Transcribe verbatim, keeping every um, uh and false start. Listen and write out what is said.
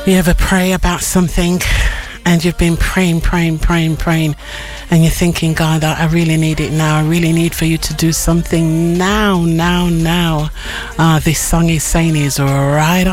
You ever pray about something and you've been praying, praying, praying, praying, and you're thinking, God, I really need it now. I really need for you to do something now, now, now. Uh, this song is saying is right